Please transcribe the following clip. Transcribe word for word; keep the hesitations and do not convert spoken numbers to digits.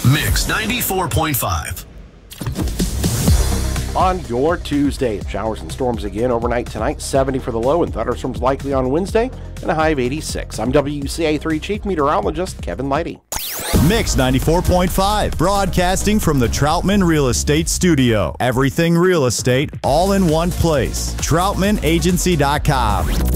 Mix ninety-four point five. On your Tuesday, showers and storms again overnight tonight, seventy for the low, and thunderstorms likely on Wednesday, and a high of eighty-six. I'm W C A three Chief Meteorologist Kevin Leidy. Mix ninety-four point five, broadcasting from the Troutman Real Estate Studio. Everything real estate, all in one place. Troutman Agency dot com.